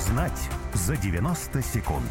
Узнать за 90 секунд.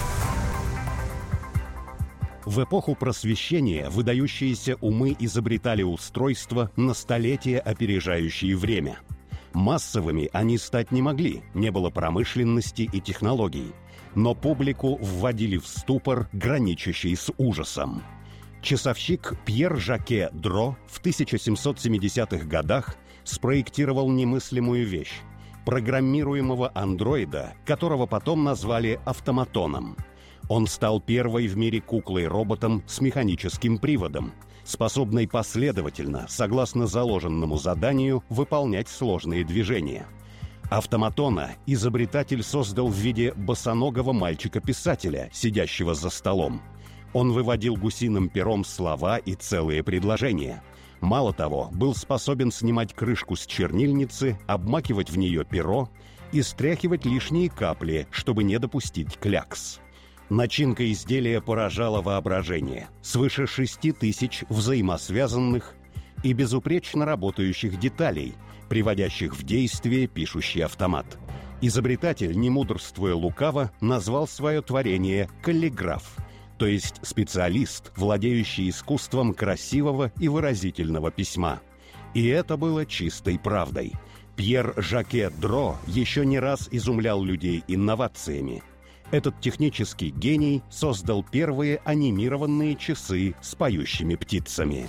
В эпоху Просвещения выдающиеся умы изобретали устройства, на столетия опережающие время. Массовыми они стать не могли, не было промышленности и технологий. Но публику вводили в ступор, граничащий с ужасом. Часовщик Пьер Жаке Дро в 1770-х годах спроектировал немыслимую вещь – программируемого андроида, которого потом назвали автоматоном. Он стал первой в мире куклой-роботом с механическим приводом, способной последовательно, согласно заложенному заданию, выполнять сложные движения. Автоматона изобретатель создал в виде босоногого мальчика-писателя, сидящего за столом. Он выводил гусиным пером слова и целые предложения. Мало того, был способен снимать крышку с чернильницы, обмакивать в нее перо и стряхивать лишние капли, чтобы не допустить клякс. Начинка изделия поражала воображение. Свыше 6000 взаимосвязанных и безупречно работающих деталей, приводящих в действие пишущий автомат. Изобретатель, не мудрствуя лукаво, назвал свое творение «каллиграф», то есть специалист, владеющий искусством красивого и выразительного письма. И это было чистой правдой. Пьер Жаке Дро еще не раз изумлял людей инновациями. Этот технический гений создал первые анимированные часы с поющими птицами.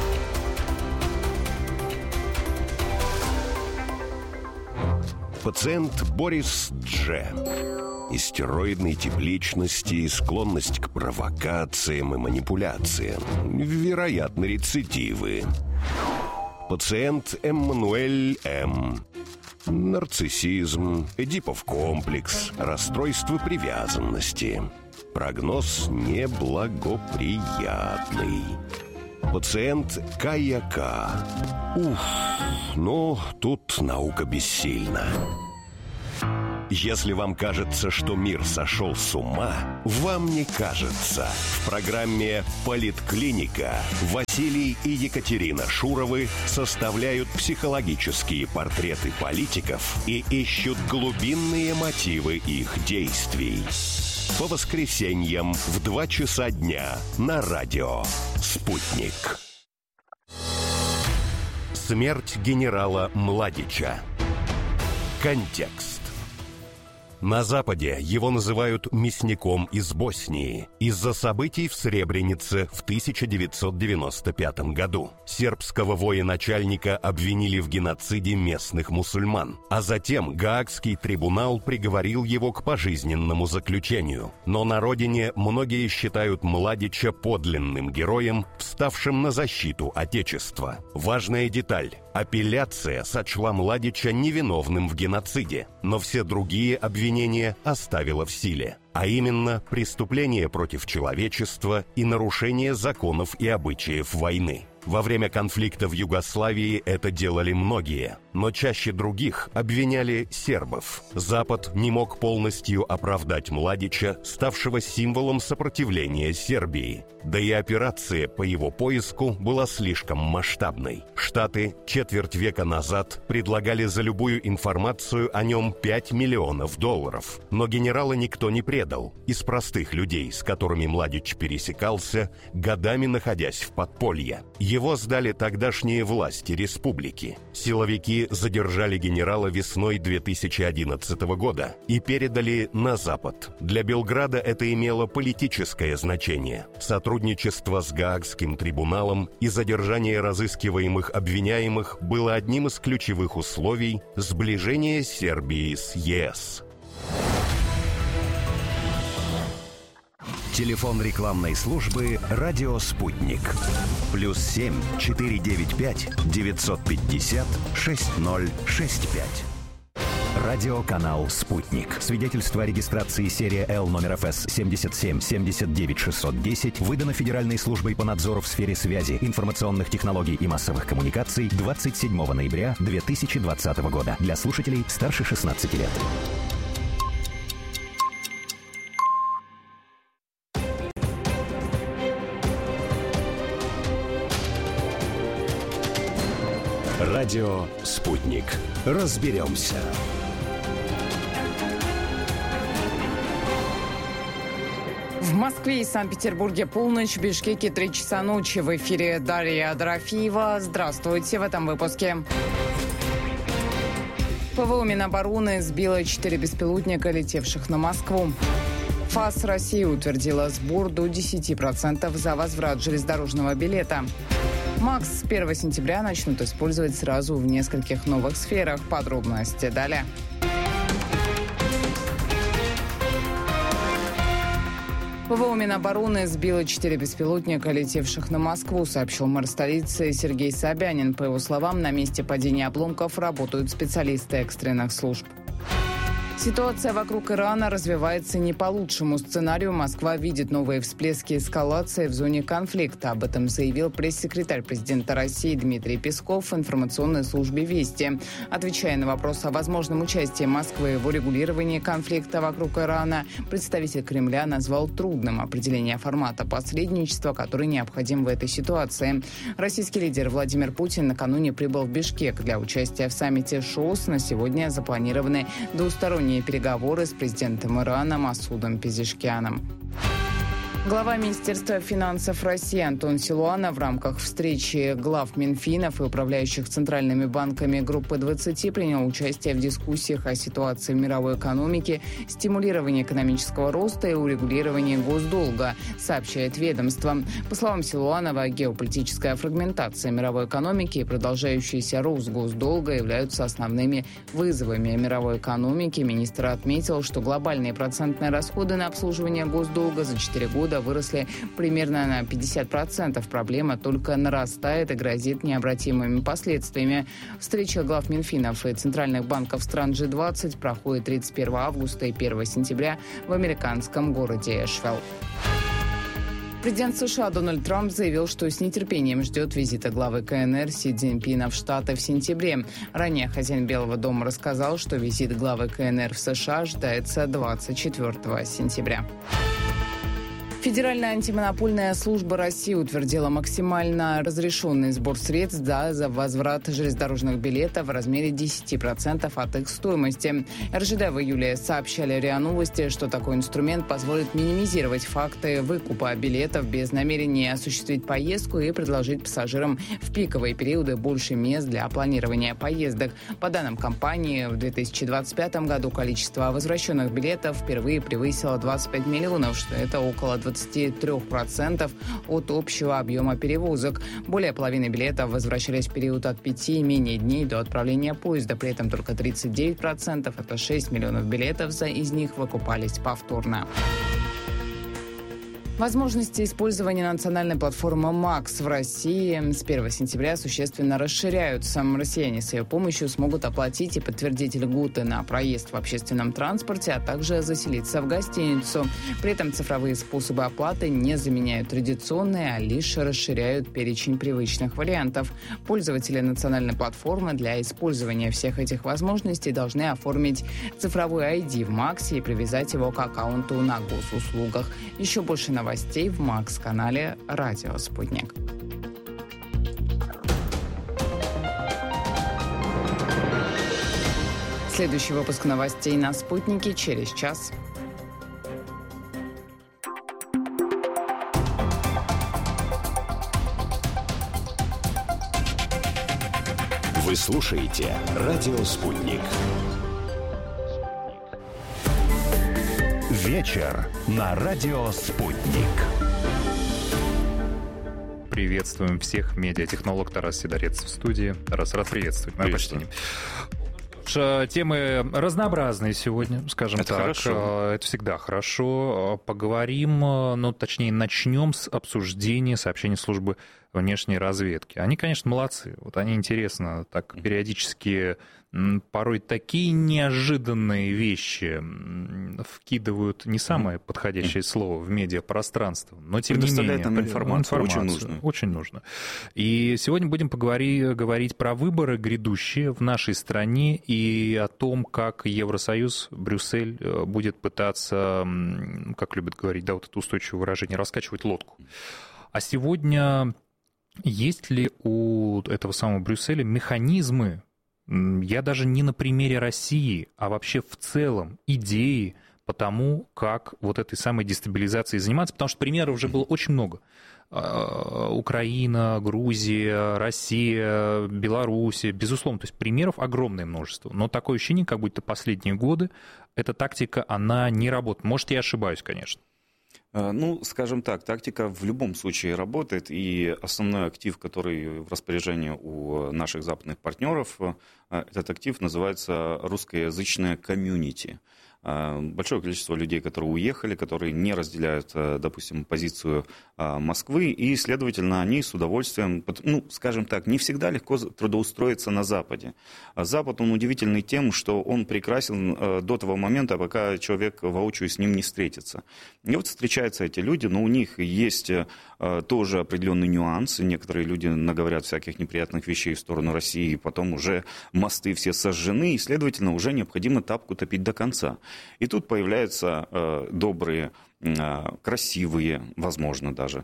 Пациент Борис Дж. Истероидной тип личности, склонность к провокациям и манипуляциям. Вероятно, рецидивы. Пациент Эммануэль М. Нарциссизм, Эдипов комплекс, расстройство привязанности. Прогноз неблагоприятный. Пациент Кая К. Тут наука бессильна. Если вам кажется, что мир сошел с ума, вам не кажется. В программе «Политклиника» Василий и Екатерина Шуровы составляют психологические портреты политиков и ищут глубинные мотивы их действий. По воскресеньям в 2 часа дня на радио «Спутник». Смерть генерала Младича. Контекст. На Западе его называют мясником из Боснии из-за событий в Сребренице в 1995 году. Сербского военачальника обвинили в геноциде местных мусульман, а затем Гаагский трибунал приговорил его к пожизненному заключению. Но на родине многие считают Младича подлинным героем, вставшим на защиту Отечества. Важная деталь. Апелляция сочла Младича невиновным в геноциде, но все другие обвинения оставила в силе. А именно, преступление против человечества и нарушение законов и обычаев войны. Во время конфликта в Югославии это делали многие, но чаще других обвиняли сербов. Запад не мог полностью оправдать Младича, ставшего символом сопротивления Сербии. Да и операция по его поиску была слишком масштабной. Штаты четверть века назад предлагали за любую информацию о нем $5 миллионов. Но генерала никто не предал. Из простых людей, с которыми Младич пересекался, годами находясь в подполье. Его сдали тогдашние власти республики. Силовики задержали генерала весной 2011 года и передали на Запад. Для Белграда это имело политическое значение. Сотрудничество с Гаагским трибуналом и задержание разыскиваемых обвиняемых было одним из ключевых условий сближения Сербии с ЕС. Телефон рекламной службы «Радио Спутник». +7 495 950 6065. Радиоканал «Спутник». Свидетельство о регистрации серия Л номер ФС 77 79 610 выдано Федеральной службой по надзору в сфере связи, информационных технологий и массовых коммуникаций 27 ноября 2020 года. Для слушателей старше 16 лет. Радио «Спутник». Разберемся. В Москве и Санкт-Петербурге полночь, в Бишкеке 3 часа ночи. В эфире Дарья Дорофеева. Здравствуйте в этом выпуске. ПВО Минобороны сбило 4 беспилотника, летевших на Москву. ФАС России утвердила сбор до 10% за возврат железнодорожного билета. МАКС с 1 сентября начнут использовать сразу в нескольких новых сферах. Подробности далее. ПВО Минобороны сбило 4 беспилотника, летевших на Москву, сообщил мэр столицы Сергей Собянин. По его словам, на месте падения обломков работают специалисты экстренных служб. Ситуация вокруг Ирана развивается не по лучшему сценарию. Москва видит новые всплески эскалации в зоне конфликта. Об этом заявил пресс-секретарь президента России Дмитрий Песков в информационной службе «Вести». Отвечая на вопрос о возможном участии Москвы в урегулировании конфликта вокруг Ирана, представитель Кремля назвал трудным определение формата посредничества, который необходим в этой ситуации. Российский лидер Владимир Путин накануне прибыл в Бишкек для участия в саммите ШОС. На сегодня запланированы двусторонние переговоры с президентом Ирана Масудом Пезешкианом. Глава Министерства финансов России Антон Силуанов в рамках встречи глав Минфинов и управляющих центральными банками группы 20 принял участие в дискуссиях о ситуации в мировой экономике, стимулировании экономического роста и урегулировании госдолга, сообщает ведомство. По словам Силуанова, геополитическая фрагментация мировой экономики и продолжающийся рост госдолга являются основными вызовами мировой экономики. Министр отметил, что глобальные процентные расходы на обслуживание госдолга за 4 года выросли примерно на 50%. Проблема только нарастает и грозит необратимыми последствиями. Встреча глав Минфинов и центральных банков стран G20 проходит 31 августа и 1 сентября в американском городе Эшвилл. Президент США Дональд Трамп заявил, что с нетерпением ждет визита главы КНР Си Цзиньпина в Штаты в сентябре. Ранее хозяин Белого дома рассказал, что визит главы КНР в США ожидается 24 сентября. Федеральная антимонопольная служба России утвердила максимально разрешенный сбор средств за возврат железнодорожных билетов в размере 10% от их стоимости. РЖД в июле сообщали РИА Новости, что такой инструмент позволит минимизировать факты выкупа билетов без намерения осуществить поездку и предложить пассажирам в пиковые периоды больше мест для планирования поездок. По данным компании, в 2025 году количество возвращенных билетов впервые превысило 25 миллионов, что это около 23% от общего объема перевозок. Более половины билетов возвращались в период от 5 и менее дней до отправления поезда. При этом только 39%, это 6 миллионов билетов, из них выкупались повторно. Возможности использования национальной платформы МАКС в России с 1 сентября существенно расширяются. Россияне с ее помощью смогут оплатить и подтвердить льготы на проезд в общественном транспорте, а также заселиться в гостиницу. При этом цифровые способы оплаты не заменяют традиционные, а лишь расширяют перечень привычных вариантов. Пользователи национальной платформы для использования всех этих возможностей должны оформить цифровой ID в МАКСе и привязать его к аккаунту на госуслугах. Еще больше новостей в МАКС-канале «Радио Спутник». Следующий выпуск новостей на «Спутнике» через час. Вы слушаете «Радио Спутник». Вечер на радио «Спутник». Приветствуем всех. Медиатехнолог Тарас Сидорец в студии. Тарас, рад приветствовать. Мое почтение. Темы разнообразные сегодня, скажем так. Хорошо. Это всегда хорошо. Поговорим, точнее, начнем с обсуждения сообщений службы внешней разведки. Они, конечно, молодцы. Вот они интересно так периодически порой такие неожиданные вещи вкидывают, не самое подходящее слово в медиапространство, но тем не менее нам информацию. Очень нужно. И сегодня будем говорить про выборы грядущие в нашей стране и о том, как Евросоюз, Брюссель будет пытаться, как любят говорить, вот это устойчивое выражение, раскачивать лодку. А сегодня есть ли у этого самого Брюсселя механизмы, я даже не на примере России, а вообще в целом идеи по тому, как вот этой самой дестабилизацией заниматься, потому что примеров уже было очень много. Украина, Грузия, Россия, Беларусь, безусловно, то есть примеров огромное множество, но такое ощущение, как будто последние годы эта тактика, она не работает. Может, я ошибаюсь, конечно. Ну, скажем так, тактика в любом случае работает, и основной актив, который в распоряжении у наших западных партнеров, этот актив называется русскоязычное комьюнити. Большое количество людей, которые уехали, которые не разделяют, допустим, позицию Москвы, и, следовательно, они с удовольствием, ну, скажем так, не всегда легко трудоустроиться на Западе. Запад, он удивительный тем, что он прекрасен до того момента, пока человек воочию с ним не встретится. И вот встречаются эти люди, но у них есть тоже определенный нюанс. Некоторые люди наговорят всяких неприятных вещей в сторону России, и потом уже мосты все сожжены, и, следовательно, уже необходимо тапку топить до конца. И тут появляются добрые, красивые, возможно, даже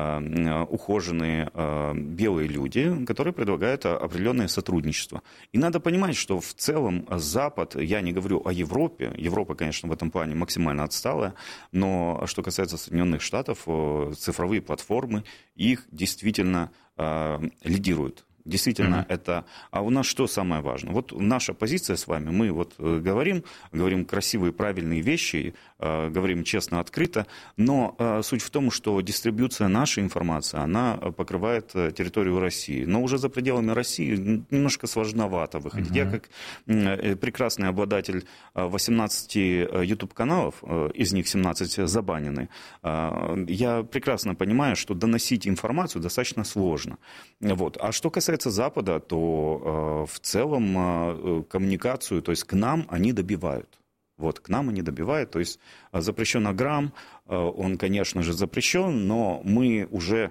ухоженные белые люди, которые предлагают определенное сотрудничество. И надо понимать, что в целом Запад, я не говорю о Европе, Европа, конечно, в этом плане максимально отсталая, но что касается Соединенных Штатов, цифровые платформы, их действительно лидируют. Действительно, это... А у нас что самое важное? Вот наша позиция с вами, мы вот говорим красивые, правильные вещи, говорим честно, открыто, но суть в том, что дистрибьюция нашей информации, она покрывает территорию России. Но уже за пределами России немножко сложновато выходить. Я как прекрасный обладатель 18 YouTube-каналов, из них 17 забанены, я прекрасно понимаю, что доносить информацию достаточно сложно. Вот. А что касается Запада, то в целом коммуникацию, то есть к нам они добивают. Вот, к нам они добивают, то есть запрещен Аграм, он, конечно же, запрещен, но мы уже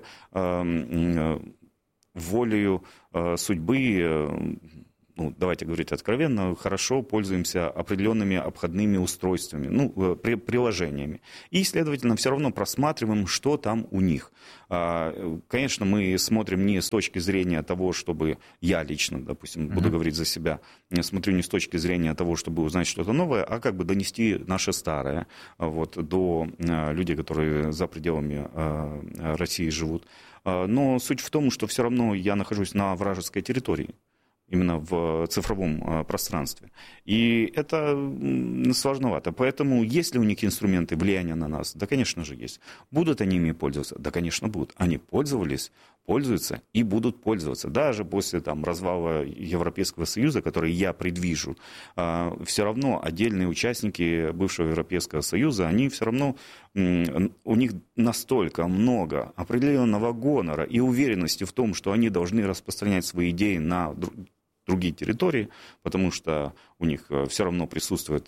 волею судьбы, ну, давайте говорить откровенно, хорошо пользуемся определенными обходными устройствами, ну, приложениями. И, следовательно, все равно просматриваем, что там у них. Конечно, мы смотрим не с точки зрения того, чтобы я лично, допустим, буду говорить за себя, смотрю не с точки зрения того, чтобы узнать что-то новое, а как бы донести наше старое вот, до людей, которые за пределами России живут. Но суть в том, что все равно я нахожусь на вражеской территории. Именно в цифровом пространстве. И это сложновато. Поэтому есть ли у них инструменты влияния на нас? Да, конечно же, есть. Будут они ими пользоваться? Да, конечно, будут. Они пользовались, пользуются и будут пользоваться. Даже после развала Европейского Союза, который я предвижу, все равно отдельные участники бывшего Европейского Союза, они все равно, у них настолько много определенного гонора и уверенности в том, что они должны распространять свои идеи на другие территории, потому что у них все равно присутствуют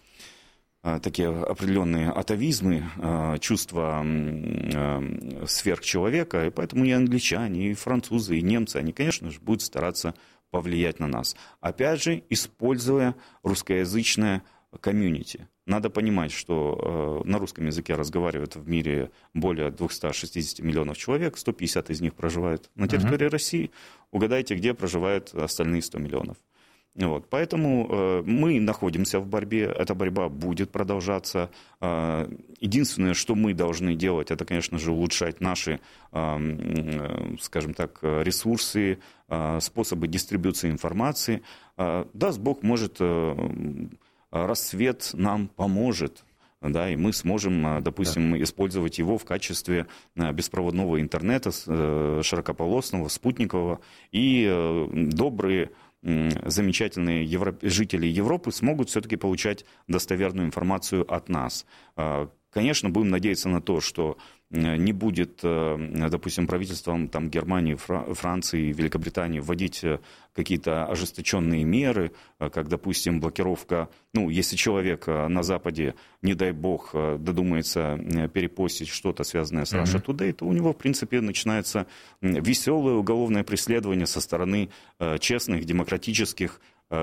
такие определенные атовизмы, чувства сверхчеловека, и поэтому и англичане, и французы, и немцы, они, конечно же, будут стараться повлиять на нас. Опять же, используя русскоязычное комьюнити. Надо понимать, что на русском языке разговаривают в мире более 260 миллионов человек, 150 из них проживают на территории России. Угадайте, где проживают остальные 100 миллионов. Вот. Поэтому мы находимся в борьбе, эта борьба будет продолжаться. Единственное, что мы должны делать, это, конечно же, улучшать наши, скажем так, ресурсы, способы дистрибуции информации. Даст Бог, может, рассвет нам поможет, да, и мы сможем, допустим, использовать его в качестве беспроводного интернета, широкополосного, спутникового, и добрые, замечательные жители Европы смогут все-таки получать достоверную информацию от нас. Конечно, будем надеяться на то, что не будет, допустим, правительством Германии, Франции, Великобритании вводить какие-то ожесточенные меры, как, допустим, блокировка. Ну, если человек на Западе, не дай бог, додумается перепостить что-то, связанное с Russia Today, то у него, в принципе, начинается веселое уголовное преследование со стороны честных, демократических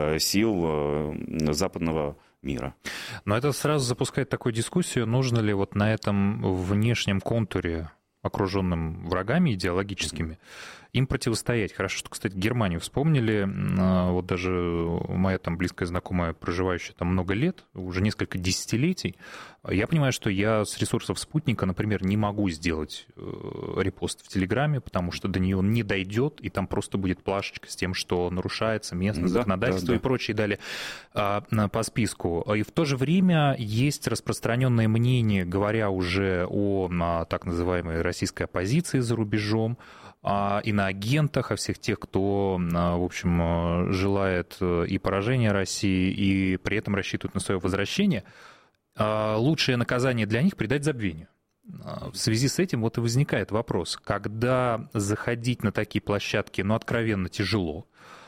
сил западного мира. Но это сразу запускает такую дискуссию, нужно ли вот на этом внешнем контуре, окруженном врагами идеологическими, им противостоять. Хорошо, что, кстати, Германию вспомнили. Вот даже моя там близкая знакомая, проживающая там много лет, уже несколько десятилетий, я понимаю, что я с ресурсов «Спутника», например, не могу сделать репост в Телеграме, потому что до нее не дойдет, и там просто будет плашечка с тем, что нарушается местное законодательство и прочее, далее по списку. И в то же время есть распространенное мнение, говоря уже о так называемой российской оппозиции за рубежом, иноагентах, о всех тех, кто, в общем, желает и поражения России, и при этом рассчитывает на свое возвращение. Лучшее наказание для них — предать забвению. В связи с этим вот и возникает вопрос, когда заходить на такие площадки, откровенно тяжело,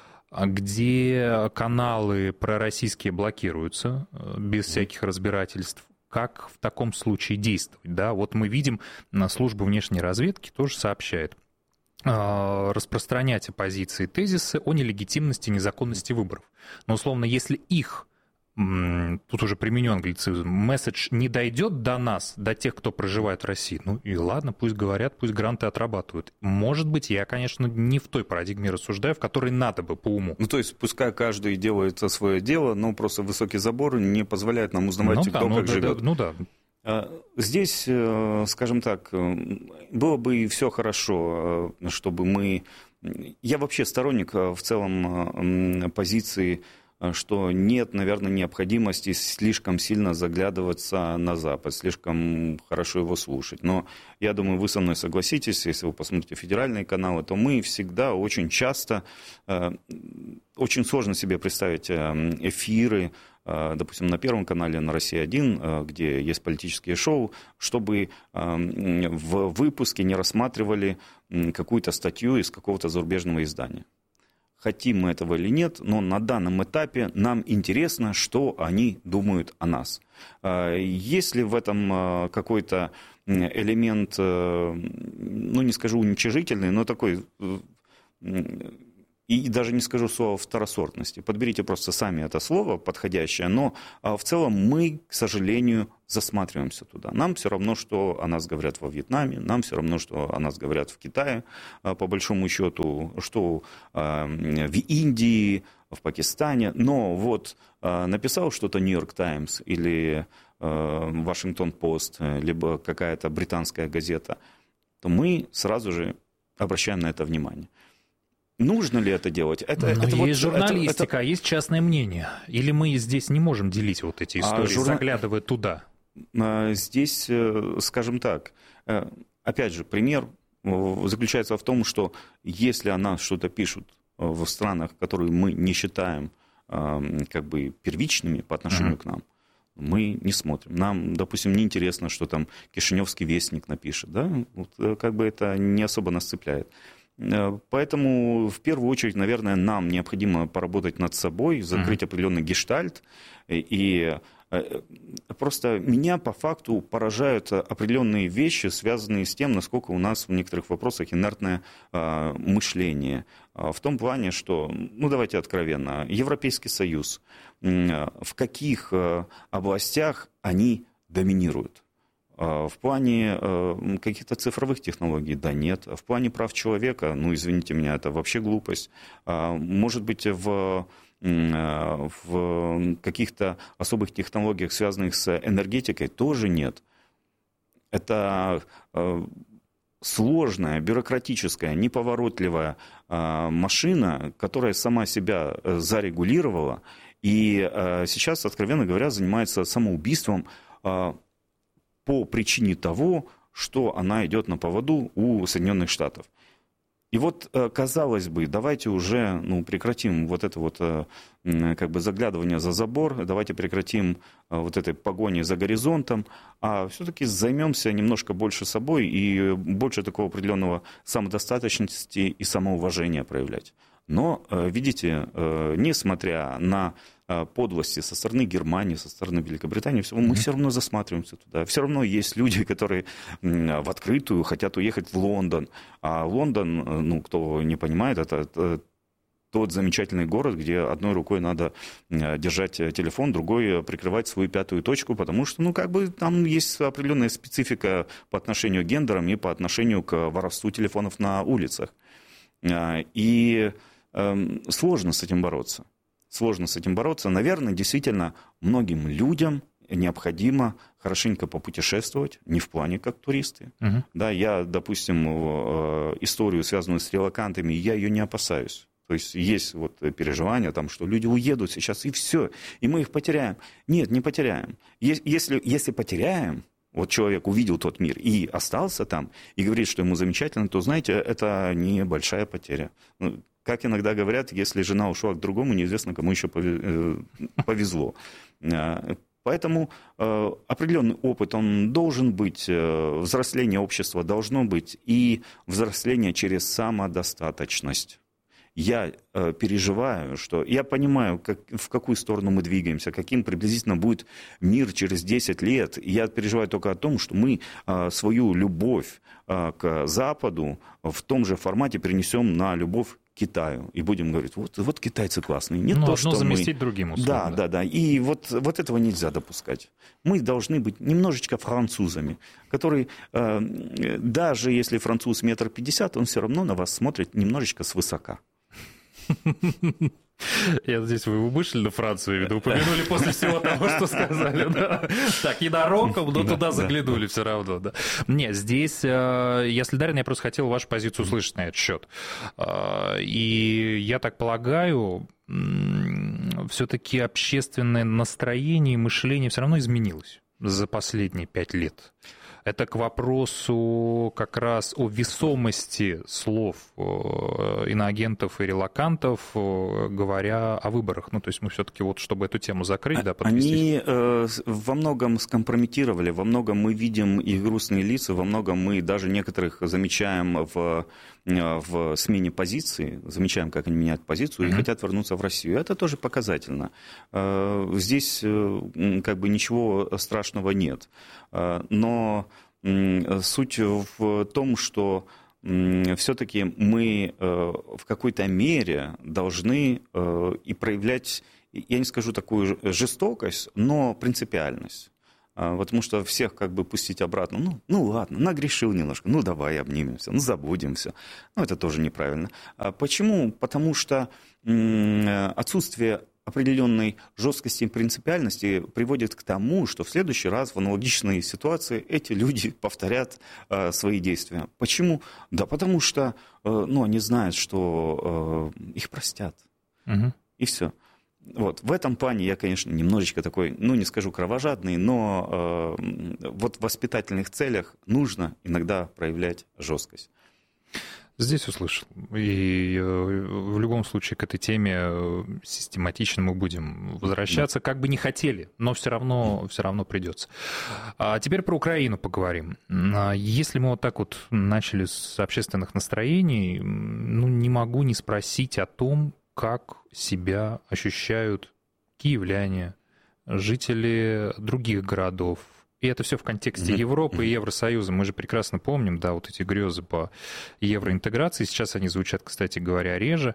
где каналы пророссийские блокируются без всяких разбирательств, как в таком случае действовать? Да? Вот мы видим, служба внешней разведки тоже сообщает, распространять оппозиции тезисы о нелегитимности, незаконности выборов. Но, условно, если их, тут уже применен англицизм, месседж не дойдет до нас, до тех, кто проживает в России, и ладно, пусть говорят, пусть гранты отрабатывают. Может быть, я, конечно, не в той парадигме рассуждаю, в которой надо бы по уму. То есть пускай каждый делает свое дело, но просто высокий забор не позволяет нам узнавать, кто как живет. Здесь, скажем так, было бы и все хорошо, чтобы мы... Я вообще сторонник в целом позиции, что нет, наверное, необходимости слишком сильно заглядываться на Запад, слишком хорошо его слушать. Но я думаю, вы со мной согласитесь, если вы посмотрите федеральные каналы, то мы всегда очень часто, очень сложно себе представить эфиры, допустим, на Первом канале, на «Россия-1», где есть политические шоу, чтобы в выпуске не рассматривали какую-то статью из какого-то зарубежного издания. Хотим мы этого или нет, но на данном этапе нам интересно, что они думают о нас. Есть ли в этом какой-то элемент, не скажу уничижительный, но такой... И даже не скажу слово второсортности. Подберите просто сами это слово подходящее. Но в целом мы, к сожалению, засматриваемся туда. Нам все равно, что о нас говорят во Вьетнаме, нам все равно, что о нас говорят в Китае, по большому счету, что в Индии, в Пакистане. Но вот написал что-то «Нью-Йорк Таймс» или «Вашингтон-Пост», либо какая-то британская газета, то мы сразу же обращаем на это внимание. Нужно ли это делать? Есть журналистика, есть частное мнение. Или мы здесь не можем делить вот эти истории, заглядывая туда? Здесь, скажем так, опять же, пример заключается в том, что если о нас что-то пишут в странах, которые мы не считаем первичными по отношению к нам, мы не смотрим. Нам, допустим, неинтересно, что там Кишиневский вестник напишет. Да? Это не особо нас цепляет. Поэтому, в первую очередь, наверное, нам необходимо поработать над собой, закрыть определенный гештальт. И просто меня по факту поражают определенные вещи, связанные с тем, насколько у нас в некоторых вопросах инертное мышление. В том плане, что, давайте откровенно, Европейский Союз, в каких областях они доминируют? В плане каких-то цифровых технологий, да нет. В плане прав человека, извините меня, это вообще глупость. Может быть, в каких-то особых технологиях, связанных с энергетикой, тоже нет. Это сложная, бюрократическая, неповоротливая машина, которая сама себя зарегулировала и сейчас, откровенно говоря, занимается самоубийством по причине того, что она идет на поводу у Соединенных Штатов. И вот, казалось бы, давайте уже прекратим вот это заглядывание за забор, давайте прекратим вот этой погони за горизонтом, а все-таки займемся немножко больше собой и больше такого определенного самодостаточности и самоуважения проявлять. Но, видите, несмотря на подлости со стороны Германии, со стороны Великобритании, мы все равно засматриваемся туда. Все равно есть люди, которые в открытую хотят уехать в Лондон. А Лондон, кто не понимает, это тот замечательный город, где одной рукой надо держать телефон, другой прикрывать свою пятую точку, потому что, там есть определенная специфика по отношению к гендерам и по отношению к воровству телефонов на улицах. И сложно с этим бороться. Наверное, действительно, многим людям необходимо хорошенько попутешествовать, не в плане как туристы. Да, я, допустим, историю, связанную с релокантами, я ее не опасаюсь. То есть вот переживания, там, что люди уедут сейчас, и все, и мы их потеряем. Нет, не потеряем. Если потеряем, вот человек увидел тот мир и остался там, и говорит, что ему замечательно, то, знаете, это небольшая потеря. Как иногда говорят, если жена ушла к другому, неизвестно, кому еще повезло. Поэтому определенный опыт, он должен быть, взросление общества должно быть, и взросление через самодостаточность. Я переживаю, что я понимаю, в какую сторону мы двигаемся, каким приблизительно будет мир через 10 лет. Я переживаю только о том, что мы свою любовь к Западу в том же формате перенесем на любовь к Китаю. И будем говорить, вот китайцы классные. Не то, что заместить другим условно. Да. И вот этого нельзя допускать. Мы должны быть немножечко французами, которые, даже если француз 1,50 м, он все равно на вас смотрит немножечко свысока. Я надеюсь, вы вышли на Францию, вы упомянули после всего того, что сказали. Да? Так, ненароком, но туда заглянули все равно. Да. Нет, здесь я солидарен, я просто хотел вашу позицию услышать на этот счет. И я так полагаю, все-таки общественное настроение и мышление все равно изменилось за последние 5 лет. Это к вопросу как раз о весомости слов иноагентов и релокантов, говоря о выборах. То есть мы все-таки, чтобы эту тему закрыть, подвести. Они во многом скомпрометировали, во многом мы видим их грустные лица, во многом мы даже некоторых замечаем в смене позиции, замечаем, как они меняют позицию и хотят вернуться в Россию. Это тоже показательно. Здесь ничего страшного нет. Но суть в том, что все-таки мы в какой-то мере должны и проявлять, я не скажу такую жестокость, но принципиальность. Потому что всех пустить обратно, ладно, нагрешил немножко, давай обнимемся, забудем все. Это тоже неправильно. Почему? Потому что отсутствие определенной жесткости и принципиальности приводит к тому, что в следующий раз в аналогичной ситуации эти люди повторят свои действия. Почему? Да потому что они знают, что их простят. И все. В этом плане я, конечно, немножечко такой, не скажу кровожадный, но в воспитательных целях нужно иногда проявлять жесткость. Здесь услышал. И в любом случае к этой теме систематично мы будем возвращаться, как бы не хотели, но все равно придется. А теперь про Украину поговорим. Если мы так начали с общественных настроений, не могу не спросить о том, как себя ощущают киевляне, жители других городов. И это все в контексте Европы и Евросоюза. Мы же прекрасно помним, эти грезы по евроинтеграции. Сейчас они звучат, кстати говоря, реже.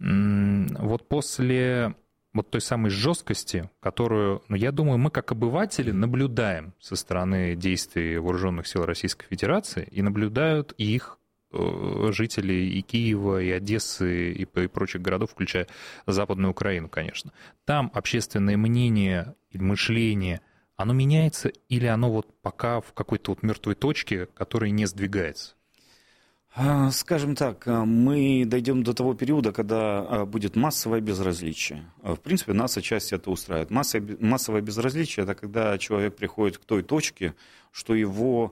После той самой жесткости, которую, я думаю, мы как обыватели наблюдаем со стороны действий вооруженных сил Российской Федерации, и наблюдают их жители и Киева, и Одессы, и прочих городов, включая Западную Украину, конечно. Там общественное мнение и мышление, оно меняется или оно пока в какой-то мертвой точке, которая не сдвигается? Скажем так, мы дойдем до того периода, когда будет массовое безразличие. В принципе, нас отчасти это устраивает. Массовое безразличие – это когда человек приходит к той точке, что его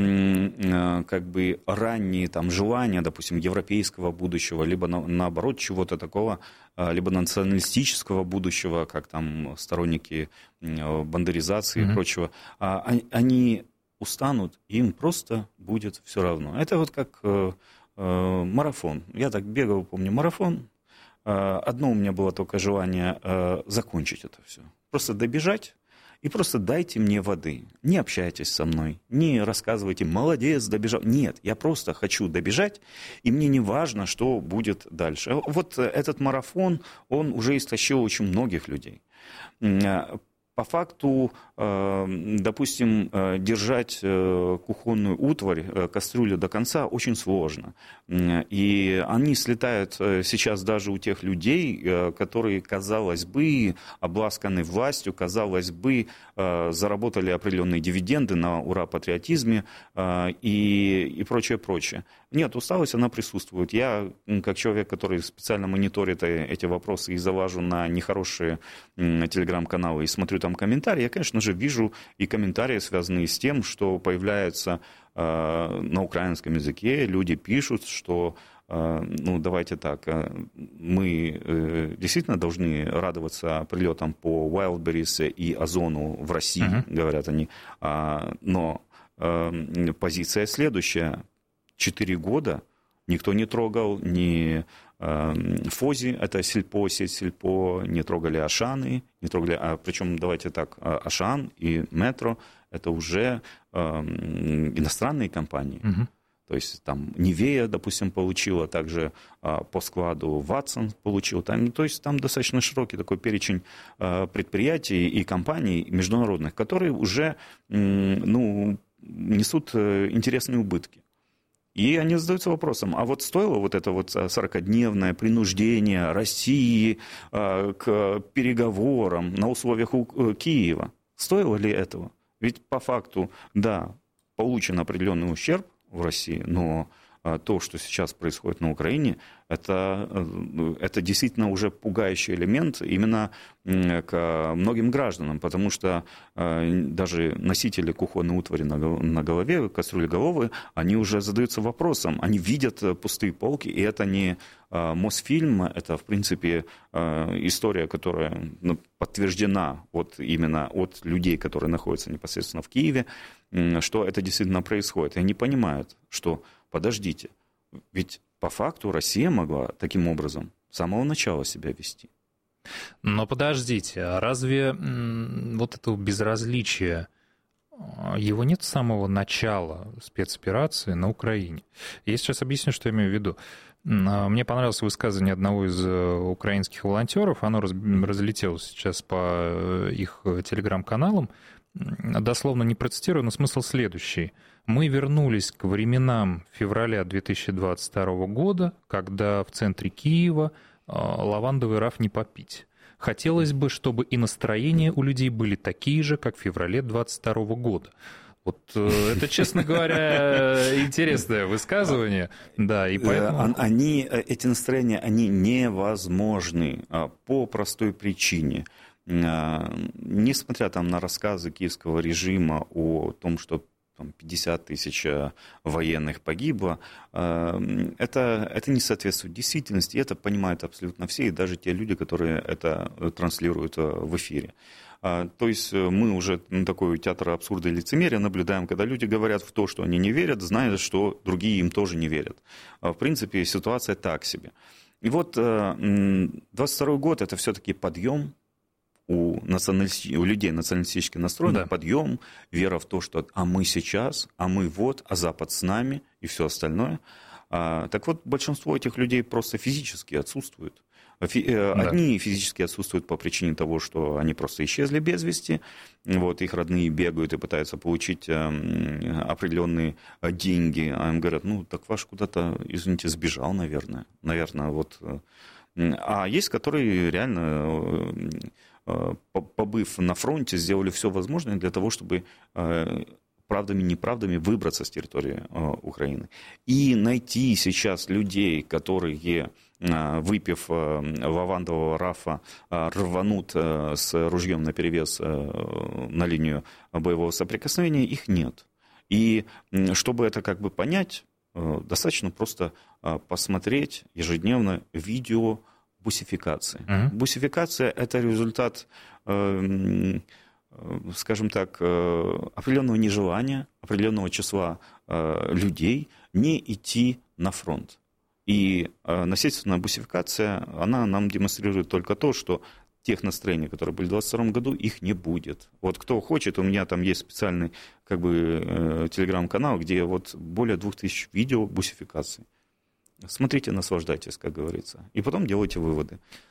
ранние желания, допустим, европейского будущего, либо наоборот чего-то такого, либо националистического будущего, как сторонники бандеризации и прочего, они устанут, им просто будет все равно. Это как марафон. Я так бегал, помню, марафон. Одно у меня было только желание закончить это все. Просто добежать и просто дайте мне воды. Не общайтесь со мной, не рассказывайте, молодец, добежал. Нет, я просто хочу добежать, и мне не важно, что будет дальше. Этот марафон, он уже истощил очень многих людей. По факту, допустим, держать кухонную утварь, кастрюлю до конца очень сложно. И они слетают сейчас даже у тех людей, которые, казалось бы, обласканы властью, казалось бы, заработали определенные дивиденды на ура-патриотизме и прочее, прочее. Нет, усталость, она присутствует. Я, как человек, который специально мониторит эти вопросы и залажу на нехорошие телеграм-каналы и смотрю там комментарии, я, конечно же, вижу и комментарии, связанные с тем, что появляются на украинском языке. Люди пишут, что, ну, давайте так, мы действительно должны радоваться прилетам по Wildberries и Озону в России, говорят они, но позиция следующая. 4 года никто не трогал ни Фози, это сельпо, сеть сельпо, не трогали Ашаны, не трогали, причем, давайте так, Ашан и Метро – это уже иностранные компании. То есть там Нивея, допустим, получила, также по складу Ватсон получил. То есть там достаточно широкий такой перечень предприятий и компаний международных, которые уже несут интересные убытки. И они задаются вопросом, а вот стоило вот это вот 40-дневное принуждение России к переговорам на условиях Киева? Стоило ли этого? Ведь по факту, да, получен определенный ущерб в России, но то, что сейчас происходит на Украине, это действительно уже пугающий элемент именно к многим гражданам, потому что даже носители кухонной утвари на голове, кастрюлеголовые, они уже задаются вопросом, они видят пустые полки, и это не Мосфильм, это, в принципе, история, которая подтверждена именно от людей, которые находятся непосредственно в Киеве, что это действительно происходит. И они понимают, что подождите, ведь по факту Россия могла таким образом с самого начала себя вести. Но подождите, а разве вот этого безразличия, его нет с самого начала спецоперации на Украине? Я сейчас объясню, что я имею в виду. Мне понравилось высказывание одного из украинских волонтеров, оно разлетелось сейчас по их телеграм-каналам, дословно не процитирую, но смысл следующий. Мы вернулись к временам февраля 2022 года, когда в центре Киева лавандовый раф не попить. Хотелось бы, чтобы и настроения у людей были такие же, как в феврале 2022 года. Вот это, честно говоря, интересное высказывание. Да, и поэтому... Эти настроения, они невозможны по простой причине. Несмотря на рассказы киевского режима о том, что 50 тысяч военных погибло, это не соответствует действительности, это понимают абсолютно все, и даже те люди, которые это транслируют в эфире. То есть мы уже такой театр абсурда и лицемерия наблюдаем, когда люди говорят в то, что они не верят, зная, что другие им тоже не верят. В принципе, ситуация так себе. И вот 22 год – это все-таки подъем у людей националистически настроенных, да. Подъем, вера в то, что мы сейчас, мы вот, а Запад с нами и все остальное. Так вот, большинство этих людей просто физически отсутствуют. Одни физически отсутствуют по причине того, что они просто исчезли без вести, их родные бегают и пытаются получить определенные деньги, а им говорят, так ваш куда-то, извините, сбежал, наверное. А есть, которые реально, побыв на фронте, сделали все возможное для того, чтобы правдами, неправдами выбраться с территории Украины. И найти сейчас людей, которые, выпив лавандового рафа, рванут с ружьем наперевес на линию боевого соприкосновения, их нет. И чтобы это понять, достаточно просто посмотреть ежедневно видео бусификации. Бусификация – это результат, скажем так, определенного нежелания, определенного числа людей не идти на фронт. И насильственная бусификация, она нам демонстрирует только то, что тех настроений, которые были в 2022 году, их не будет. Кто хочет, у меня там есть специальный телеграм-канал, где более 2000 видео бусификации. Смотрите, наслаждайтесь, как говорится. И потом делайте выводы.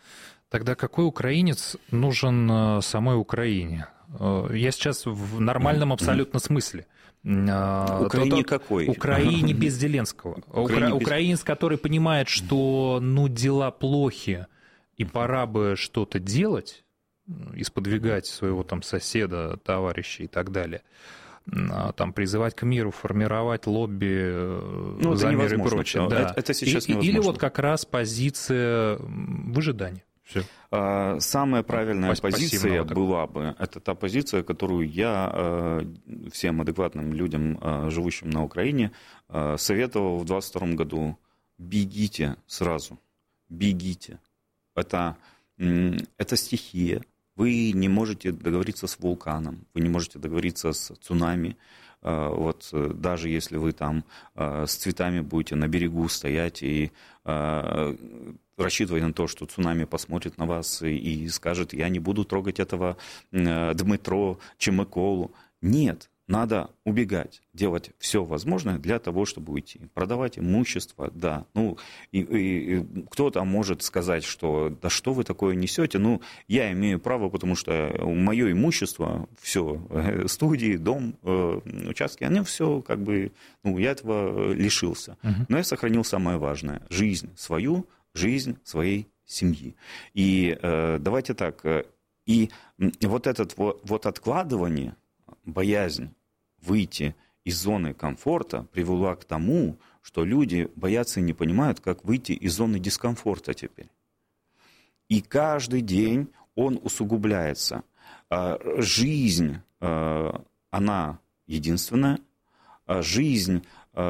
Тогда какой украинец нужен самой Украине? Я сейчас в нормальном абсолютно смысле. Украине какой? Украине без Зеленского. Украинец, который понимает, что дела плохи, и пора бы что-то делать, исподвигать своего там соседа, товарища и так далее, там, призывать к миру, формировать лобби за мир и прочее. Да. Это сейчас невозможно. Или вот как раз позиция выжидания. Все. Самая правильная позиция была бы, это та позиция, которую я всем адекватным людям, живущим на Украине, советовал в 2022 году. Бегите сразу, бегите. Это стихия. Вы не можете договориться с вулканом, вы не можете договориться с цунами. Вот даже если вы там с цветами будете на берегу стоять и рассчитывать на то, что цунами посмотрит на вас и скажет: я не буду трогать этого Дмитро чи Миколу. Нет, надо убегать, делать все возможное для того, чтобы уйти. Продавать имущество, да. И кто-то может сказать, что да что вы такое несете? Я имею право, потому что мое имущество, все, студии, дом, участки, они все я этого лишился. Но я сохранил самое важное: жизнь свою, жизнь своей семьи. И давайте так, и вот это откладывание, боязнь выйти из зоны комфорта привела к тому, что люди боятся и не понимают, как выйти из зоны дискомфорта теперь. И каждый день он усугубляется. Жизнь, она единственная. Жизнь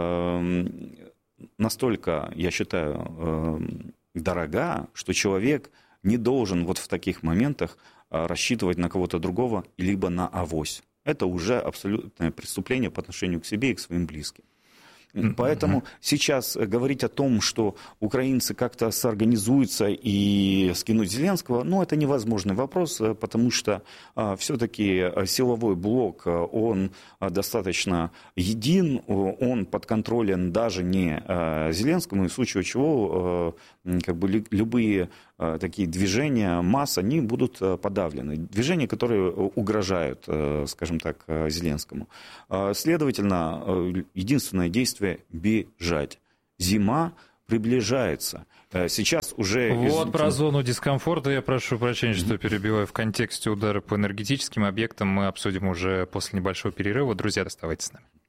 настолько, я считаю, дорога, что человек не должен вот в таких моментах рассчитывать на кого-то другого, либо на авось. Это уже абсолютное преступление по отношению к себе и к своим близким. Поэтому сейчас говорить о том, что украинцы как-то соорганизуются и скинуть Зеленского, это невозможный вопрос, потому что все-таки силовой блок, он достаточно един, он подконтролен даже не Зеленскому, и в случае чего любые такие движения, масс, они будут подавлены. Движения, которые угрожают, скажем так, Зеленскому. Следовательно, единственное действие — бежать. Зима приближается. Сейчас уже... Про зону дискомфорта, я прошу прощения, что перебиваю, в контексте удара по энергетическим объектам мы обсудим уже после небольшого перерыва. Друзья, оставайтесь с нами.